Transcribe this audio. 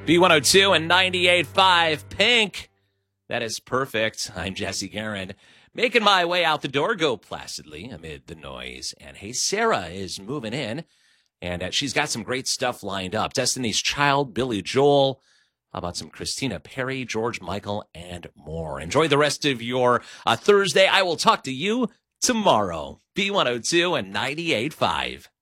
B102 and 98.5 Pink. That is perfect. I'm Jesse Guerin. Making my way out the door, go placidly amid the noise. And hey, Sarah is moving in, and she's got some great stuff lined up. Destiny's Child, Billy Joel. How about some Christina Perri, George Michael, and more. Enjoy the rest of your Thursday. I will talk to you tomorrow. B102 and 98.5.